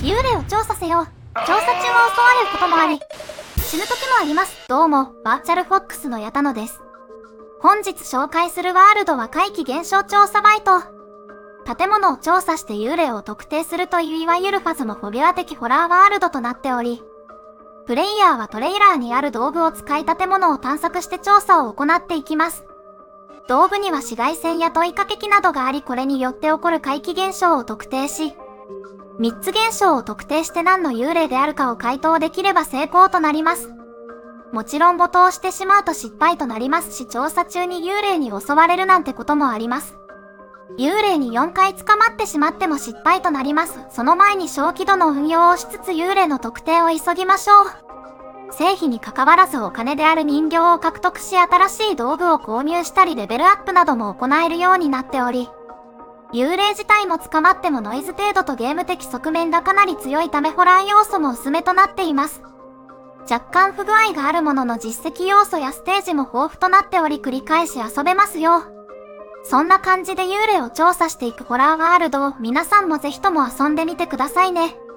幽霊を調査せよ。調査中は襲われることもあり、死ぬ時もあります。どうも、バーチャルフォックスの矢田野です。本日紹介するワールドは怪奇現象調査バイト。建物を調査して幽霊を特定するといういわゆるファズモフォビア的ホラーワールドとなっており、プレイヤーはトレーラーにある道具を使い建物を探索して調査を行っていきます。道具には紫外線や問いかけ機などがあり、これによって起こる怪奇現象を特定し、3つ現象を特定して何の幽霊であるかを回答できれば成功となります。もちろん没頭してしまうと失敗となりますし、調査中に幽霊に襲われるなんてこともあります。幽霊に4回捕まってしまっても失敗となります。その前に小気度の運用をしつつ幽霊の特定を急ぎましょう。成否に関わらずお金である人形を獲得し、新しい道具を購入したりレベルアップなども行えるようになっており、幽霊自体も捕まってもノイズ程度とゲーム的側面がかなり強いためホラー要素も薄めとなっています。若干不具合があるものの実績要素やステージも豊富となっており、繰り返し遊べますよ。そんな感じで幽霊を調査していくホラーワールドを皆さんもぜひとも遊んでみてくださいね。